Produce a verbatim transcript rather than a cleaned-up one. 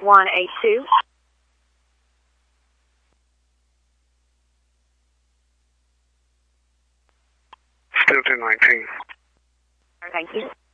one eight two. Still two nineteen. Thank you.